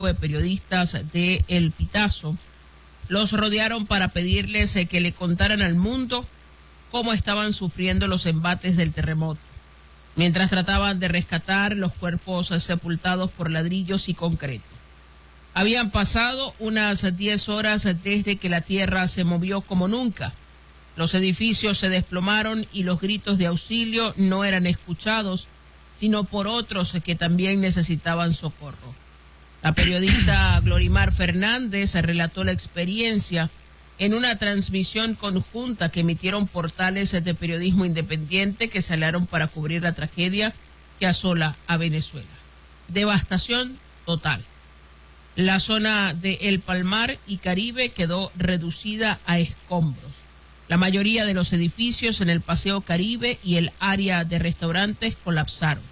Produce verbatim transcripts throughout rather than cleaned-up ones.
de periodistas de El Pitazo los rodearon para pedirles eh, que le contaran al mundo cómo estaban sufriendo los embates del terremoto, mientras trataban de rescatar los cuerpos eh, sepultados por ladrillos y concreto. Habían pasado unas diez horas desde que la tierra se movió como nunca. Los edificios se desplomaron y los gritos de auxilio no eran escuchados, sino por otros que también necesitaban socorro. La periodista Glorimar Fernández relató la experiencia en una transmisión conjunta que emitieron portales de periodismo independiente que se aliaron para cubrir la tragedia que asola a Venezuela. Devastación total. La zona de El Palmar y Caribe quedó reducida a escombros. La mayoría de los edificios en el Paseo Caribe y el área de restaurantes colapsaron.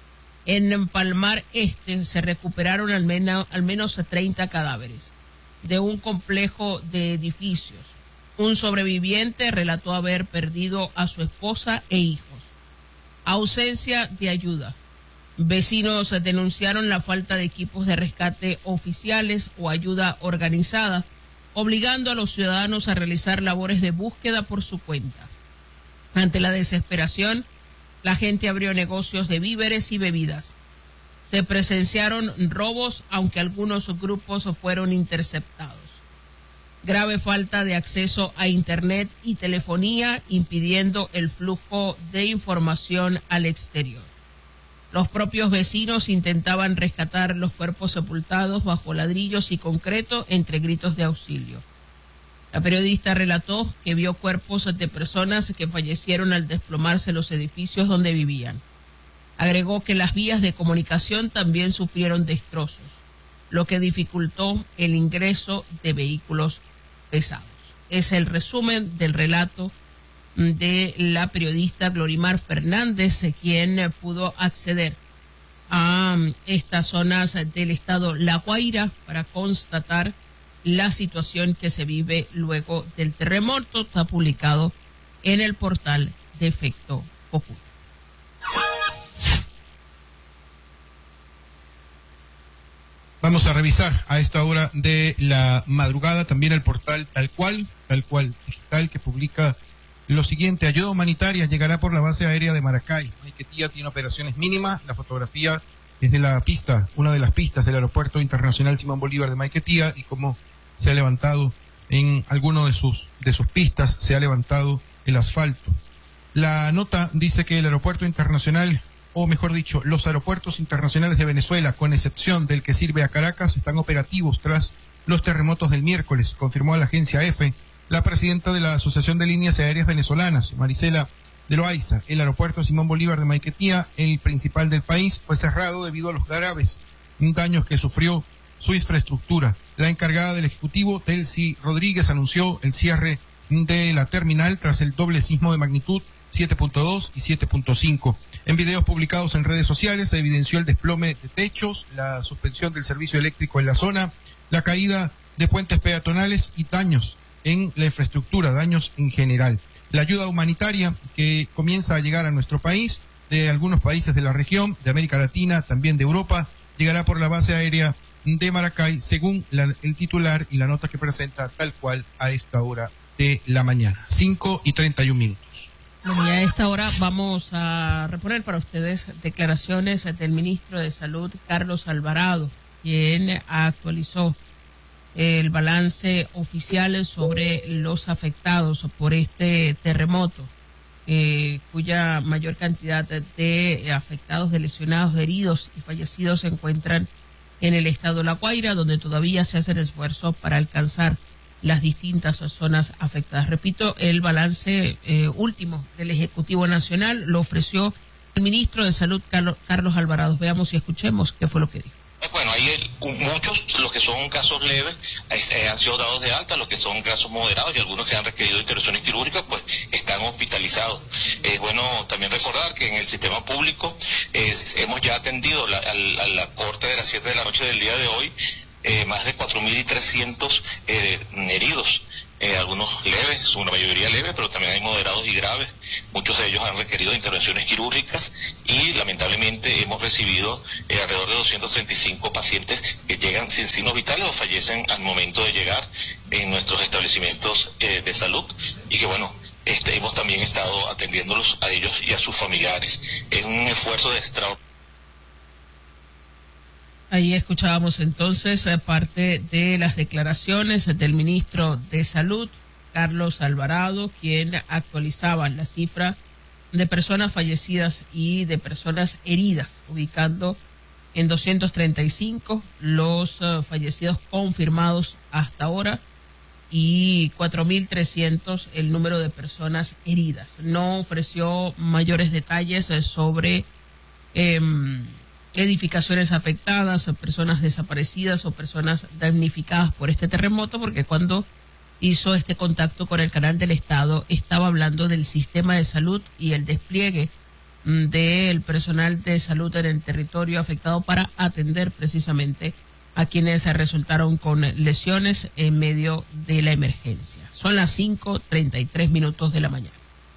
En Palmar Este se recuperaron al menos, al menos treinta cadáveres de un complejo de edificios. Un sobreviviente relató haber perdido a su esposa e hijos. Ausencia de ayuda. Vecinos denunciaron la falta de equipos de rescate oficiales o ayuda organizada, obligando a los ciudadanos a realizar labores de búsqueda por su cuenta. Ante la desesperación, la gente abrió negocios de víveres y bebidas. Se presenciaron robos, aunque algunos grupos fueron interceptados. Grave falta de acceso a Internet y telefonía, impidiendo el flujo de información al exterior. Los propios vecinos intentaban rescatar los cuerpos sepultados bajo ladrillos y concreto entre gritos de auxilio. La periodista relató que vio cuerpos de personas que fallecieron al desplomarse los edificios donde vivían. Agregó que las vías de comunicación también sufrieron destrozos, lo que dificultó el ingreso de vehículos pesados. Es el resumen del relato de la periodista Glorimar Fernández, quien pudo acceder a estas zonas del estado La Guaira para constatar la situación que se vive luego del terremoto. Está publicado en el portal de Efecto Popular. Vamos a revisar a esta hora de la madrugada también el portal Tal Cual, Tal Cual Digital, que publica lo siguiente: ayuda humanitaria llegará por la base aérea de Maracay. Maiquetía tiene operaciones mínimas. La fotografía es de la pista, una de las pistas del Aeropuerto Internacional Simón Bolívar de Maiquetía, y como se ha levantado en alguno de sus de sus pistas, se ha levantado el asfalto. La nota dice que el Aeropuerto Internacional, o mejor dicho, los aeropuertos internacionales de Venezuela, con excepción del que sirve a Caracas, están operativos tras los terremotos del miércoles, confirmó a la agencia EFE la presidenta de la Asociación de Líneas Aéreas Venezolanas, Marisela de Loaiza. El aeropuerto Simón Bolívar de Maiquetía, el principal del país, fue cerrado debido a los graves daños que sufrió su infraestructura. La encargada del Ejecutivo, Telsi Rodríguez, anunció el cierre de la terminal tras el doble sismo de magnitud siete punto dos y siete punto cinco. En videos publicados en redes sociales se evidenció el desplome de techos, la suspensión del servicio eléctrico en la zona, la caída de puentes peatonales y daños en la infraestructura, daños en general. La ayuda humanitaria que comienza a llegar a nuestro país, de algunos países de la región, de América Latina, también de Europa, llegará por la base aérea de Maracay, según la, el titular y la nota que presenta Tal Cual a esta hora de la mañana. cinco y treinta y un minutos. Bueno, y a esta hora vamos a reponer para ustedes declaraciones del ministro de Salud, Carlos Alvarado, quien actualizó el balance oficial sobre los afectados por este terremoto, eh, cuya mayor cantidad de afectados, de lesionados, de heridos y fallecidos se encuentran en el estado de La Guaira, donde todavía se hacen esfuerzos para alcanzar las distintas zonas afectadas. Repito, el balance eh, último del Ejecutivo Nacional lo ofreció el ministro de Salud, Carlos, Carlos Alvarado. Veamos y escuchemos qué fue lo que dijo. Bueno, hay el, muchos, los que son casos leves, eh, han sido dados de alta, los que son casos moderados y algunos que han requerido intervenciones quirúrgicas, pues están hospitalizados. Es bueno también recordar que en el sistema público eh, hemos ya atendido la, a, a la corte de las siete de la noche del día de hoy, eh, más de cuatro mil trescientos eh, heridos. eh, algunos leves, una mayoría leve, pero también hay moderados y graves. Muchos de ellos han requerido intervenciones quirúrgicas y lamentablemente hemos recibido eh, alrededor de doscientos treinta y cinco pacientes que llegan sin signos vitales o fallecen al momento de llegar en nuestros establecimientos eh, de salud, y que bueno, este, hemos también estado atendiéndolos a ellos y a sus familiares. Es un esfuerzo de extraordinario. Ahí escuchábamos entonces eh, parte de las declaraciones del ministro de Salud, Carlos Alvarado, quien actualizaba la cifra de personas fallecidas y de personas heridas, ubicando en doscientos treinta y cinco los uh, fallecidos confirmados hasta ahora y cuatro mil trescientos el número de personas heridas. No ofreció mayores detalles eh, sobre eh, edificaciones afectadas, o personas desaparecidas o personas damnificadas por este terremoto, porque cuando hizo este contacto con el canal del Estado estaba hablando del sistema de salud y el despliegue del personal de salud en el territorio afectado para atender precisamente a quienes resultaron con lesiones en medio de la emergencia. Son las cinco treinta y tres minutos de la mañana.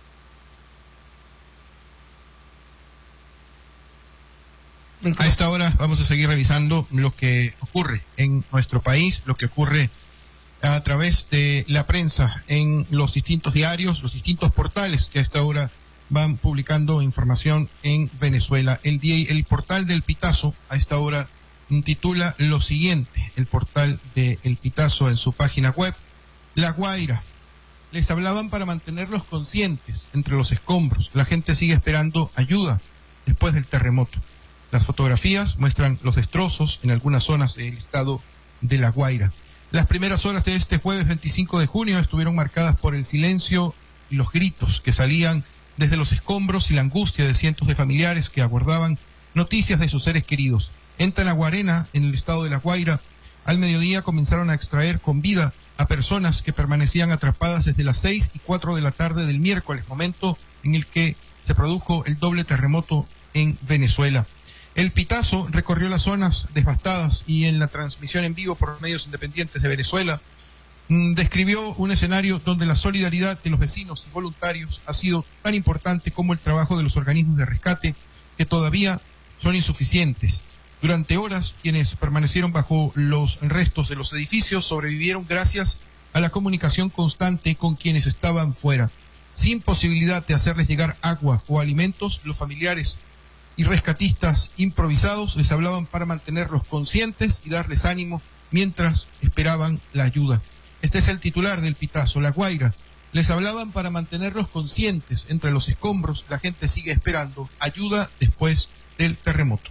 A esta hora vamos a seguir revisando lo que ocurre en nuestro país, lo que ocurre a través de la prensa en los distintos diarios, los distintos portales que a esta hora van publicando información en Venezuela. El, día, el portal del Pitazo a esta hora titula lo siguiente, el portal de El Pitazo en su página web: La Guaira. Les hablaban para mantenerlos conscientes entre los escombros. La gente sigue esperando ayuda después del terremoto. Las fotografías muestran los destrozos en algunas zonas del estado de La Guaira. Las primeras horas de este jueves veinticinco de junio estuvieron marcadas por el silencio y los gritos que salían desde los escombros y la angustia de cientos de familiares que aguardaban noticias de sus seres queridos. En Tanaguarena, en el estado de La Guaira, al mediodía comenzaron a extraer con vida a personas que permanecían atrapadas desde las seis y cuatro de la tarde del miércoles, momento en el que se produjo el doble terremoto en Venezuela. El Pitazo recorrió las zonas devastadas y en la transmisión en vivo por los medios independientes de Venezuela mmm, describió un escenario donde la solidaridad de los vecinos y voluntarios ha sido tan importante como el trabajo de los organismos de rescate, que todavía son insuficientes. Durante horas, quienes permanecieron bajo los restos de los edificios sobrevivieron gracias a la comunicación constante con quienes estaban fuera. Sin posibilidad de hacerles llegar agua o alimentos, los familiares y rescatistas improvisados les hablaban para mantenerlos conscientes y darles ánimo mientras esperaban la ayuda. Este es el titular del Pitazo, La Guaira. Les hablaban para mantenerlos conscientes entre los escombros. La gente sigue esperando ayuda después del terremoto.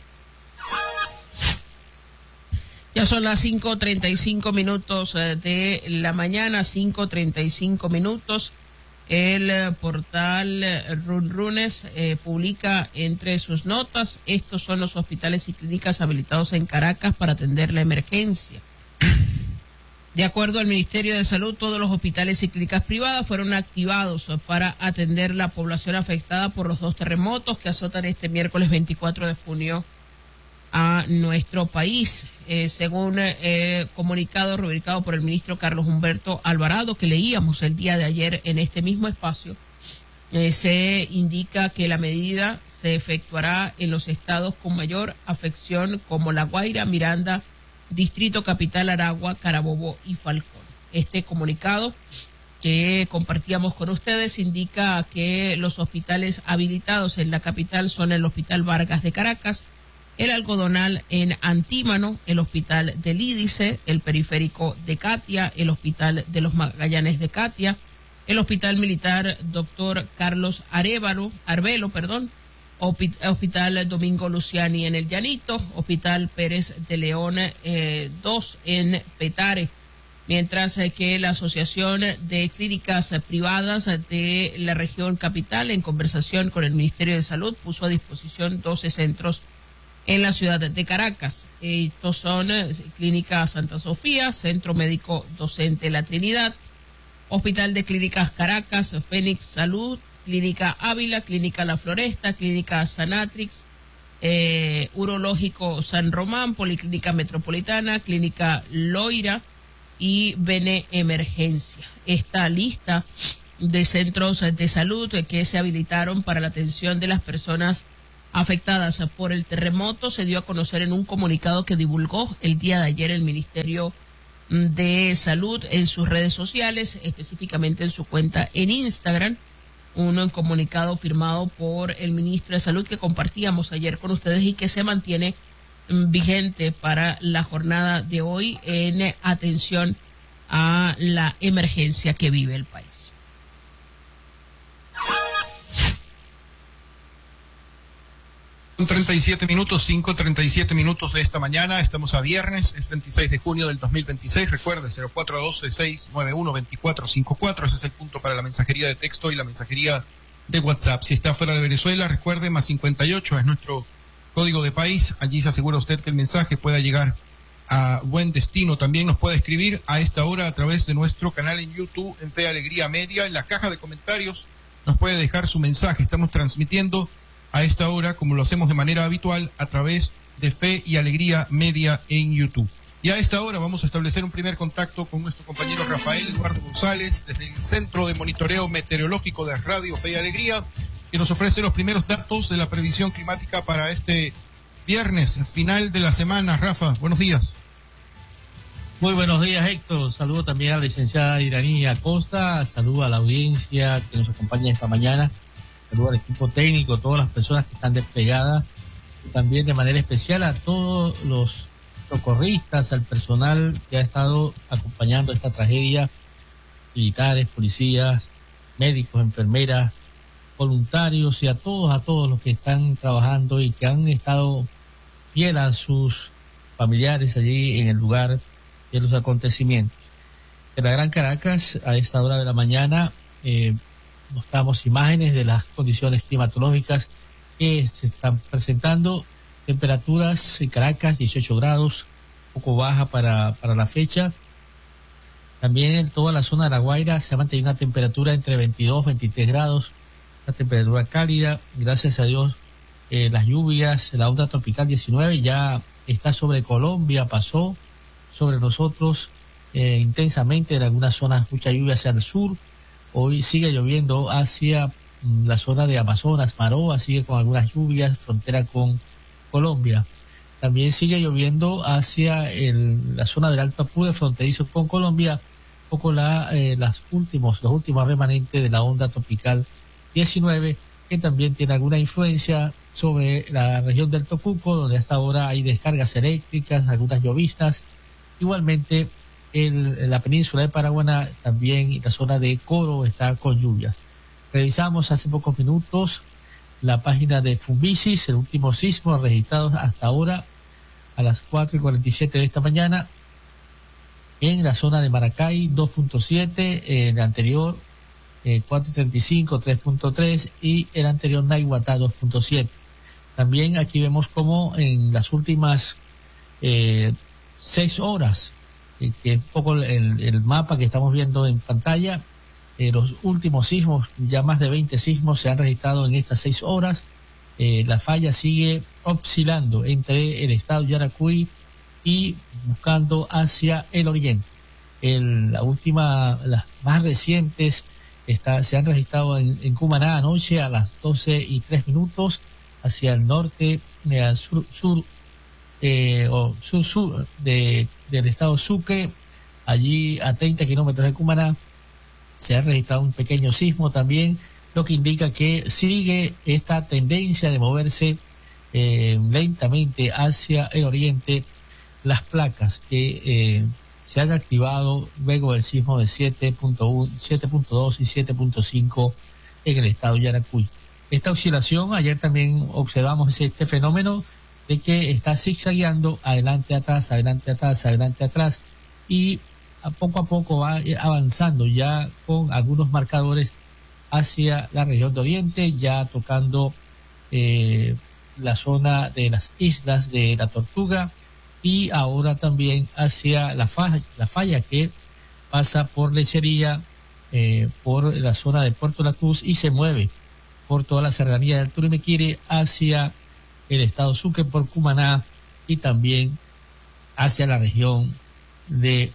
Ya son las cinco treinta y cinco minutos de la mañana, cinco treinta y cinco minutos. El portal Runrunes eh, publica entre sus notas: estos son los hospitales y clínicas habilitados en Caracas para atender la emergencia. De acuerdo al Ministerio de Salud, todos los hospitales y clínicas privadas fueron activados para atender la población afectada por los dos terremotos que azotan este miércoles veinticuatro de junio a nuestro país. Eh, según eh, comunicado rubricado por el ministro Carlos Humberto Alvarado, que leíamos el día de ayer en este mismo espacio, eh, se indica que la medida se efectuará en los estados con mayor afección como La Guaira, Miranda, Distrito Capital, Aragua, Carabobo y Falcón. Este comunicado que compartíamos con ustedes indica que los hospitales habilitados en la capital son el Hospital Vargas de Caracas, el Algodonal en Antímano, el Hospital del Lídice, el Periférico de Catia, el Hospital de los Magallanes de Catia, el Hospital Militar Doctor Carlos Arévalo, Arbelo, perdón, Hospital Domingo Luciani en el Llanito, Hospital Pérez de León eh, dos en Petare, mientras que la Asociación de Clínicas Privadas de la región capital, en conversación con el Ministerio de Salud, puso a disposición doce centros en la ciudad de Caracas. Estos son Clínica Santa Sofía, Centro Médico Docente La Trinidad, Hospital de Clínicas Caracas, Fénix Salud, Clínica Ávila, Clínica La Floresta, Clínica Sanatrix, eh, Urológico San Román, Policlínica Metropolitana, Clínica Loira, y Bene Emergencia. Esta lista de centros de salud que se habilitaron para la atención de las personas afectadas por el terremoto se dio a conocer en un comunicado que divulgó el día de ayer el Ministerio de Salud en sus redes sociales, específicamente en su cuenta en Instagram. Un comunicado firmado por el ministro de Salud que compartíamos ayer con ustedes y que se mantiene vigente para la jornada de hoy en atención a la emergencia que vive el país. treinta y siete minutos, cinco treinta y siete minutos de esta mañana. Estamos a viernes, es veintiséis de junio del dos mil veintiséis. Recuerde, cero cuatro uno dos, seis nueve uno, dos cuatro cinco cuatro. Ese es el punto para la mensajería de texto y la mensajería de WhatsApp. Si está fuera de Venezuela, recuerde, más cincuenta y ocho es nuestro código de país. Allí se asegura usted que el mensaje pueda llegar a buen destino. También nos puede escribir a esta hora a través de nuestro canal en YouTube, en Fe Alegría Media. En la caja de comentarios nos puede dejar su mensaje. Estamos transmitiendo a esta hora, como lo hacemos de manera habitual, a través de Fe y Alegría Media en YouTube. Y a esta hora vamos a establecer un primer contacto con nuestro compañero Rafael Eduardo González, desde el Centro de Monitoreo Meteorológico de Radio Fe y Alegría, que nos ofrece los primeros datos de la previsión climática para este viernes, final de la semana. Rafa, buenos días. Muy buenos días, Héctor. Saludo también a la licenciada Iraní Acosta, saludo a la audiencia que nos acompaña esta mañana. Saludo al equipo técnico, todas las personas que están desplegadas, y también de manera especial a todos los socorristas, al personal que ha estado acompañando esta tragedia, militares, policías, médicos, enfermeras, voluntarios y a todos, a todos los que están trabajando y que han estado fieles a sus familiares allí en el lugar de los acontecimientos. En la Gran Caracas, a esta hora de la mañana, eh, mostramos imágenes de las condiciones climatológicas que se están presentando. Temperaturas en Caracas, dieciocho grados, poco baja para, para la fecha. También en toda la zona de La Guaira se ha mantenido una temperatura entre veintidós y veintitrés grados, una temperatura cálida. Gracias a Dios, eh, las lluvias, la onda tropical diecinueve ya está sobre Colombia, pasó sobre nosotros eh, intensamente. En algunas zonas mucha lluvia hacia el sur. Hoy sigue lloviendo hacia mm, la zona de Amazonas, Maroa, sigue con algunas lluvias, frontera con Colombia. También sigue lloviendo hacia el, la zona del Alto Apure, fronterizo con Colombia, o con la, eh, las últimos, los últimos remanentes de la onda tropical diecinueve, que también tiene alguna influencia sobre la región del Tocuco, donde hasta ahora hay descargas eléctricas, algunas llovistas. Igualmente, el, la península de Paraguaná, también la zona de Coro está con lluvias. Revisamos hace pocos minutos la página de Fumbisis, el último sismo registrado hasta ahora a las cuatro y cuarenta y siete de esta mañana en la zona de Maracay, dos punto siete, en el anterior eh, cuatro y treinta y cinco, tres punto tres, y el anterior Naiguatá, dos punto siete. También aquí vemos como en las últimas eh, seis horas, eh, que es un poco el, el mapa que estamos viendo en pantalla, eh, los últimos sismos, ya más de veinte sismos se han registrado en estas seis horas. Eh, la falla sigue oscilando entre el estado Yaracuy y buscando hacia el oriente. El, la última, las más recientes está, se han registrado en, en Cumaná anoche a las doce y tres minutos hacia el norte, eh, al sur, sur eh, o sur sur de, del estado Sucre. Allí a treinta kilómetros de Cumaná se ha registrado un pequeño sismo también, lo que indica que sigue esta tendencia de moverse eh, lentamente hacia el oriente las placas que eh, se han activado luego del sismo de siete punto uno, siete punto dos y siete punto cinco en el estado Yaracuy. Esta oscilación, ayer también observamos este fenómeno de que está zigzagueando adelante, atrás, adelante, atrás, adelante, atrás, y a poco a poco va avanzando ya con algunos marcadores hacia la región de Oriente, ya tocando eh, la zona de las islas de la Tortuga, y ahora también hacia la falla, la falla que pasa por Lechería, eh, por la zona de Puerto La Cruz, y se mueve por toda la serranía del Turimequire hacia el estado Sucre por Cumaná, y también hacia la región de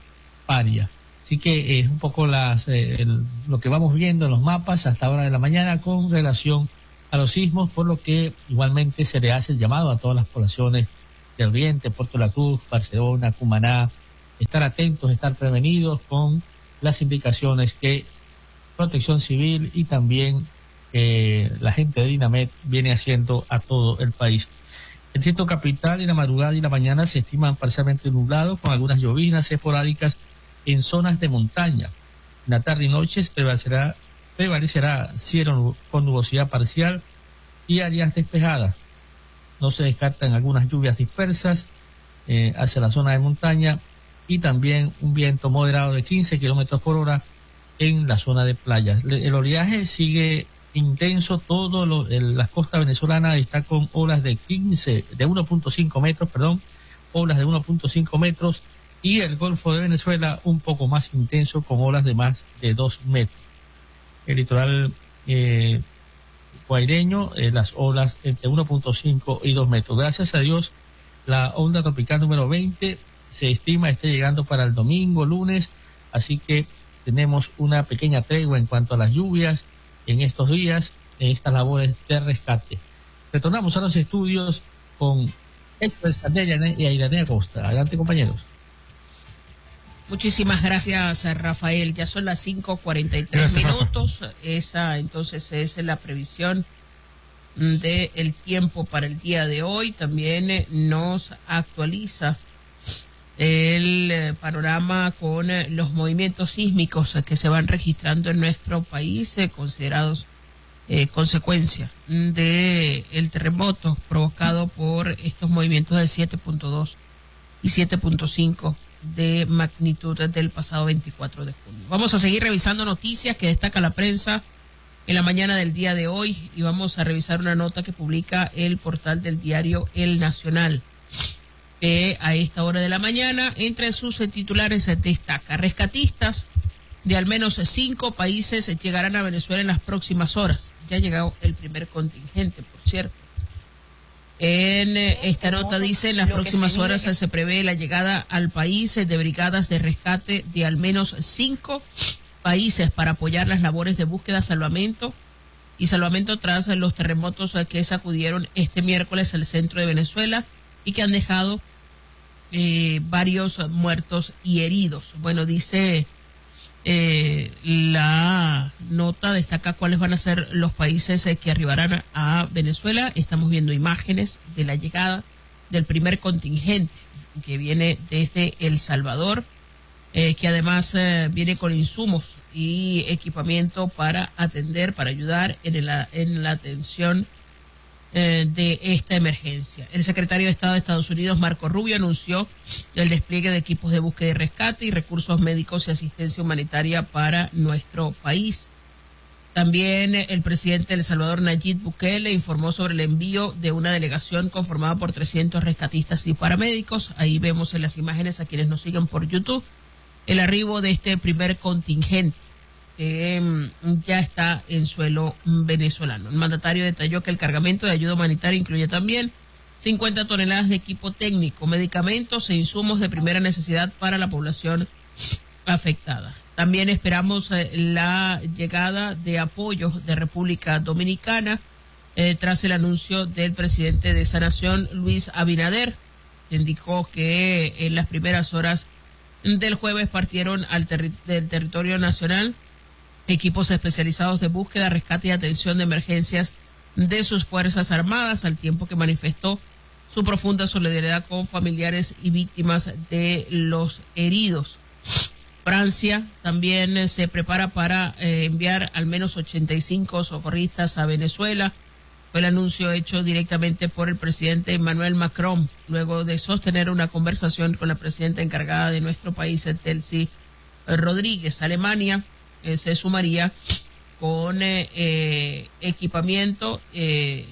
Paria. Así que es un poco las, eh, el, lo que vamos viendo en los mapas hasta ahora de la mañana con relación a los sismos, por lo que igualmente se le hace el llamado a todas las poblaciones del Oriente, Puerto La Cruz, Barcelona, Cumaná, estar atentos, estar prevenidos con las indicaciones que Protección Civil y también eh, la gente de Dinamet viene haciendo a todo el país. El distrito capital en la madrugada y la mañana se estiman parcialmente nublados con algunas lloviznas esporádicas en zonas de montaña. En la tarde y noches prevalecerá, prevalecerá cielo con nubosidad parcial y áreas despejadas. No se descartan algunas lluvias dispersas eh, hacia la zona de montaña y también un viento moderado de quince kilómetros por hora en la zona de playas. El oleaje sigue intenso, todo lo, el, la costa venezolana está con olas de quince, de uno punto cinco metros, perdón, olas de uno punto cinco metros, y el Golfo de Venezuela un poco más intenso con olas de más de dos metros. El litoral eh, guaireño, eh, las olas entre uno punto cinco y dos metros. Gracias a Dios, la onda tropical número veinte se estima esté llegando para el domingo, lunes, así que tenemos una pequeña tregua en cuanto a las lluvias en estos días, en estas labores de rescate. Retornamos a los estudios con Héctor Escandella y Iranía Costa. Adelante, compañeros. Muchísimas gracias, Rafael. Ya son las cinco cuarenta y tres minutos. Rafa. Esa entonces es la previsión del tiempo para el día de hoy. También eh, nos actualiza el eh, panorama con eh, los movimientos sísmicos eh, que se van registrando en nuestro país, eh, considerados eh, consecuencia de el terremoto provocado por estos movimientos de siete punto dos y siete punto cinco de magnitud del pasado veinticuatro de junio. Vamos a seguir revisando noticias que destaca la prensa en la mañana del día de hoy y vamos a revisar una nota que publica el portal del diario El Nacional, que a esta hora de la mañana entre sus titulares se destaca: rescatistas de al menos cinco países llegarán a Venezuela en las próximas horas. Ya ha llegado el primer contingente, por cierto. En esta nota dice, en las próximas horas se prevé la llegada al país de brigadas de rescate de al menos cinco países para apoyar las labores de búsqueda, salvamento y salvamento tras los terremotos que sacudieron este miércoles el centro de Venezuela y que han dejado eh, varios muertos y heridos. Bueno, dice eh, la nota, destaca cuáles van a ser los países eh, que arribarán a Venezuela. Estamos viendo imágenes de la llegada del primer contingente que viene desde El Salvador, eh, que además eh, viene con insumos y equipamiento para atender, para ayudar en, el, en la atención eh, de esta emergencia. El secretario de Estado de Estados Unidos, Marco Rubio, anunció el despliegue de equipos de búsqueda y rescate y recursos médicos y asistencia humanitaria para nuestro país. También el presidente de El Salvador, Nayib Bukele, informó sobre el envío de una delegación conformada por trescientos rescatistas y paramédicos. Ahí vemos en las imágenes, a quienes nos siguen por YouTube, el arribo de este primer contingente que eh, ya está en suelo venezolano. El mandatario detalló que el cargamento de ayuda humanitaria incluye también cincuenta toneladas de equipo técnico, medicamentos e insumos de primera necesidad para la población afectada. También esperamos eh, la llegada de apoyos de República Dominicana eh, tras el anuncio del presidente de esa nación, Luis Abinader. Indicó que en las primeras horas del jueves partieron al terri- del territorio nacional equipos especializados de búsqueda, rescate y atención de emergencias de sus Fuerzas Armadas, al tiempo que manifestó su profunda solidaridad con familiares y víctimas de los heridos. Francia también eh, se prepara para eh, enviar al menos ochenta y cinco socorristas a Venezuela. Fue el anuncio hecho directamente por el presidente Emmanuel Macron, luego de sostener una conversación con la presidenta encargada de nuestro país, Delcy Rodríguez. Alemania eh, se sumaría con eh, eh, equipamiento eh,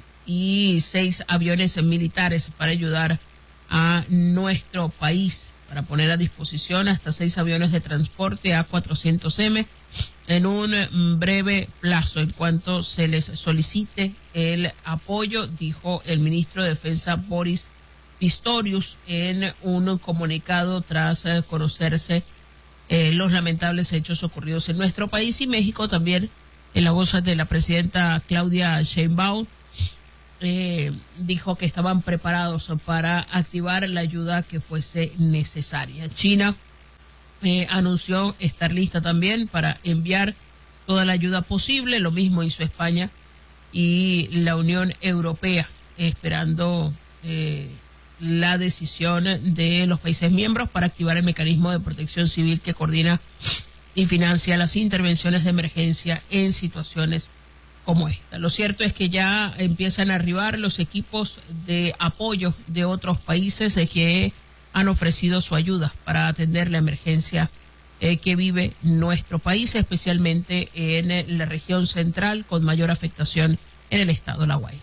y seis aviones militares para ayudar a nuestro país, para poner a disposición hasta seis aviones de transporte A cuatrocientos eme en un breve plazo, en cuanto se les solicite el apoyo, dijo el ministro de Defensa Boris Pistorius en un comunicado tras conocerse eh, los lamentables hechos ocurridos en nuestro país. Y México también, en la voz de la presidenta Claudia Sheinbaum, eh, dijo que estaban preparados para activar la ayuda que fuese necesaria. China eh, anunció estar lista también para enviar toda la ayuda posible, lo mismo hizo España y la Unión Europea, esperando eh, la decisión de los países miembros para activar el mecanismo de protección civil que coordina y financia las intervenciones de emergencia en situaciones como esta. Lo cierto es que ya empiezan a arribar los equipos de apoyo de otros países que han ofrecido su ayuda para atender la emergencia eh, que vive nuestro país, especialmente en la región central con mayor afectación en el estado de La Guaira.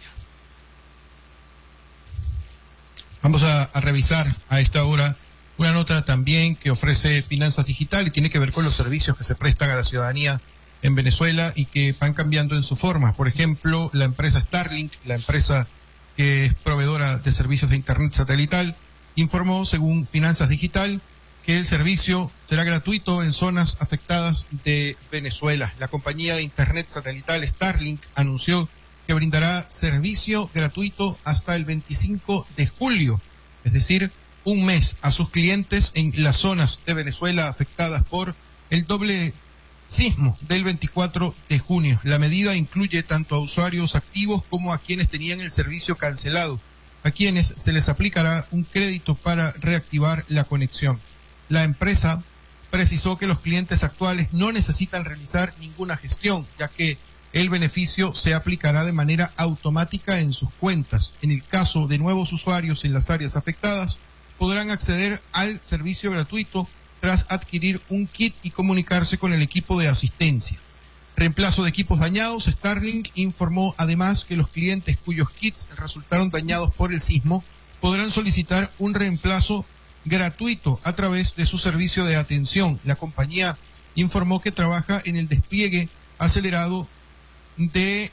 Vamos a, a revisar a esta hora una nota también que ofrece Finanzas Digital y tiene que ver con los servicios que se prestan a la ciudadanía en Venezuela y que van cambiando en su forma. Por ejemplo, la empresa Starlink, la empresa que es proveedora de servicios de Internet satelital, informó, según Finanzas Digital, que el servicio será gratuito en zonas afectadas de Venezuela. La compañía de Internet satelital Starlink anunció que brindará servicio gratuito hasta el veinticinco de julio, es decir, un mes a sus clientes en las zonas de Venezuela afectadas por el doble sismo del veinticuatro de junio. La medida incluye tanto a usuarios activos como a quienes tenían el servicio cancelado, a quienes se les aplicará un crédito para reactivar la conexión. La empresa precisó que los clientes actuales no necesitan realizar ninguna gestión, ya que el beneficio se aplicará de manera automática en sus cuentas. En el caso de nuevos usuarios en las áreas afectadas, podrán acceder al servicio gratuito tras adquirir un kit y comunicarse con el equipo de asistencia. Reemplazo de equipos dañados, Starlink informó además que los clientes cuyos kits resultaron dañados por el sismo podrán solicitar un reemplazo gratuito a través de su servicio de atención. La compañía informó que trabaja en el despliegue acelerado de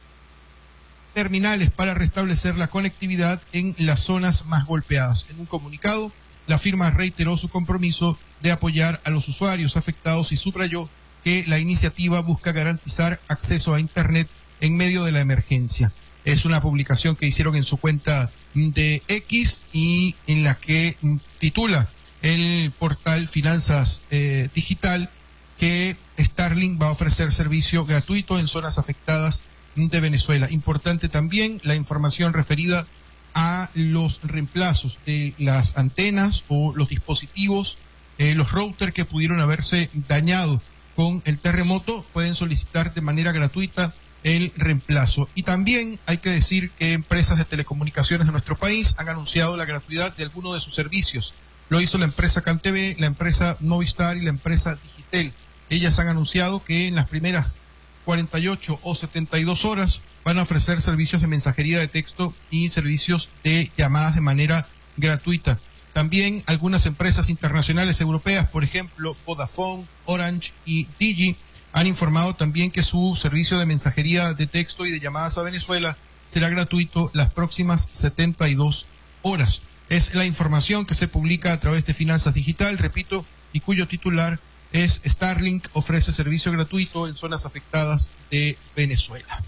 terminales para restablecer la conectividad en las zonas más golpeadas. En un comunicado, la firma reiteró su compromiso de apoyar a los usuarios afectados y subrayó que la iniciativa busca garantizar acceso a Internet en medio de la emergencia. Es una publicación que hicieron en su cuenta de X y en la que titula el portal Finanzas eh, Digital que Starlink va a ofrecer servicio gratuito en zonas afectadas de Venezuela. Importante también la información referida a los reemplazos de las antenas o los dispositivos, eh, los routers que pudieron haberse dañado con el terremoto, pueden solicitar de manera gratuita el reemplazo. Y también hay que decir que empresas de telecomunicaciones de nuestro país han anunciado la gratuidad de algunos de sus servicios. Lo hizo la empresa CanTV, la empresa Movistar y la empresa Digitel. Ellas han anunciado que en las primeras cuarenta y ocho o setenta y dos horas van a ofrecer servicios de mensajería de texto y servicios de llamadas de manera gratuita. También algunas empresas internacionales europeas, por ejemplo, Vodafone, Orange y Digi, han informado también que su servicio de mensajería de texto y de llamadas a Venezuela será gratuito las próximas setenta y dos horas. Es la información que se publica a través de Finanzas Digital, repito, y cuyo titular es Starlink ofrece servicio gratuito en zonas afectadas de Venezuela.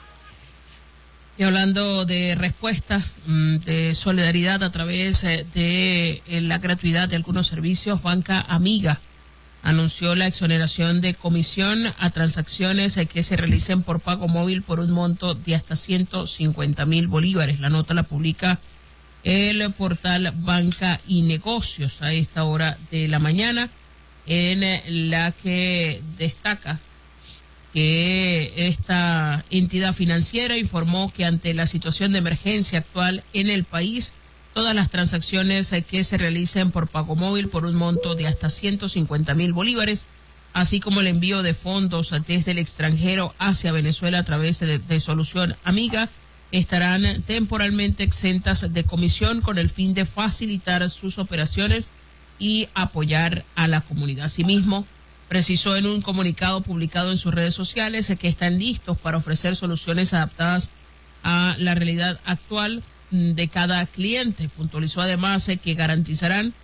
Y hablando de respuesta, de solidaridad a través de la gratuidad de algunos servicios, Banca Amiga anunció la exoneración de comisión a transacciones que se realicen por pago móvil por un monto de hasta ciento cincuenta mil bolívares. La nota la publica el portal Banca y Negocios a esta hora de la mañana, en la que destaca que esta entidad financiera informó que ante la situación de emergencia actual en el país, todas las transacciones que se realicen por pago móvil por un monto de hasta ciento cincuenta mil bolívares, así como el envío de fondos desde el extranjero hacia Venezuela a través de, de Solución Amiga, estarán temporalmente exentas de comisión con el fin de facilitar sus operaciones y apoyar a la comunidad. Asimismo, precisó en un comunicado publicado en sus redes sociales que están listos para ofrecer soluciones adaptadas a la realidad actual de cada cliente. Puntualizó además que garantizarán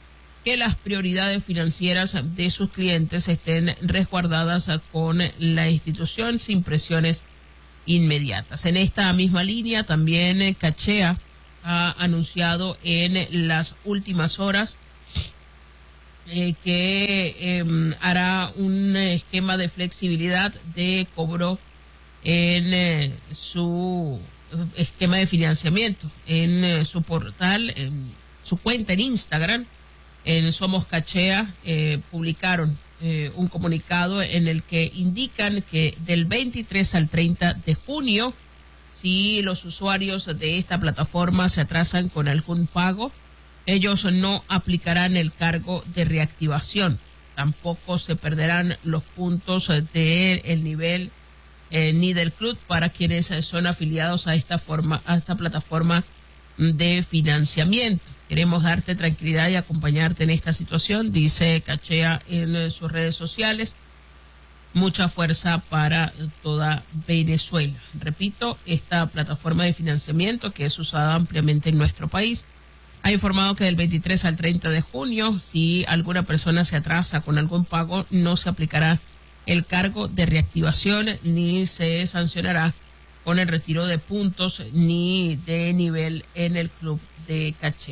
que las prioridades financieras de sus clientes estén resguardadas con la institución sin presiones inmediatas. En esta misma línea, también Cachea ha anunciado en las últimas horas eh, que eh, hará un esquema de flexibilidad de cobro en eh, su esquema de financiamiento, en eh, su portal, en su cuenta en Instagram, en Somos Cachea, eh, publicaron eh, un comunicado en el que indican que del veintitrés al treinta de junio, si los usuarios de esta plataforma se atrasan con algún pago, ellos no aplicarán el cargo de reactivación. Tampoco se perderán los puntos del nivel eh, ni del club para quienes son afiliados a esta forma, a esta plataforma de financiamiento. Queremos darte tranquilidad y acompañarte en esta situación, dice Cachea en sus redes sociales. Mucha fuerza para toda Venezuela. Repito, esta plataforma de financiamiento, que es usada ampliamente en nuestro país, ha informado que del veintitrés al treinta de junio, si alguna persona se atrasa con algún pago, no se aplicará el cargo de reactivación ni se sancionará con el retiro de puntos ni de nivel en el club de Cachea.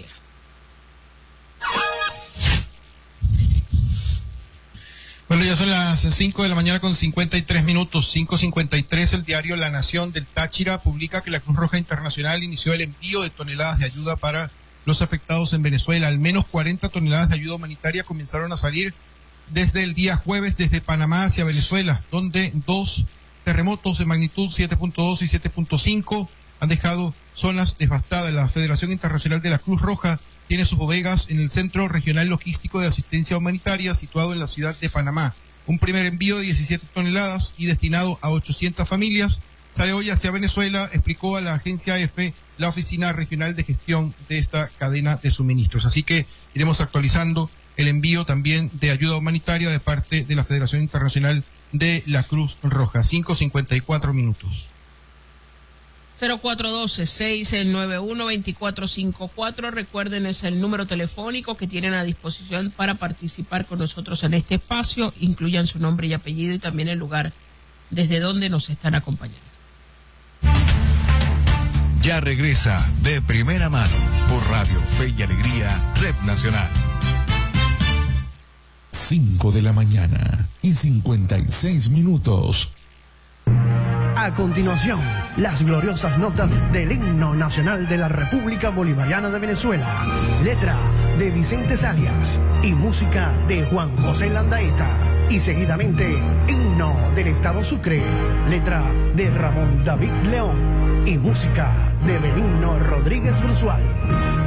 Bueno, ya son las cinco de la mañana con cincuenta y tres minutos, cinco cincuenta y tres. El diario La Nación del Táchira publica que la Cruz Roja Internacional inició el envío de toneladas de ayuda para los afectados en Venezuela. Al menos cuarenta toneladas de ayuda humanitaria comenzaron a salir desde el día jueves desde Panamá hacia Venezuela, donde dos terremotos de magnitud siete punto dos y siete punto cinco han dejado zonas devastadas. La Federación Internacional de la Cruz Roja tiene sus bodegas en el Centro Regional Logístico de Asistencia Humanitaria situado en la ciudad de Panamá. Un primer envío de diecisiete toneladas y destinado a ochocientas familias sale hoy hacia Venezuela, explicó a la agencia A F la Oficina Regional de Gestión de esta cadena de suministros. Así que iremos actualizando el envío también de ayuda humanitaria de parte de la Federación Internacional de la Cruz Roja. cinco cincuenta y cuatro minutos. cero cuatro uno dos, seis nueve uno, dos cuatro cinco cuatro. Recuerden, es el número telefónico que tienen a disposición para participar con nosotros en este espacio. Incluyan su nombre y apellido y también el lugar desde donde nos están acompañando. Ya regresa De Primera Mano por Radio Fe y Alegría, Red Nacional. cinco de la mañana y cincuenta y seis minutos. A continuación, las gloriosas notas del himno nacional de la República Bolivariana de Venezuela. Letra de Vicente Salias y música de Juan José Landaeta. Y seguidamente, himno del Estado Sucre. Letra de Ramón David León y música de Benigno Rodríguez Brusual.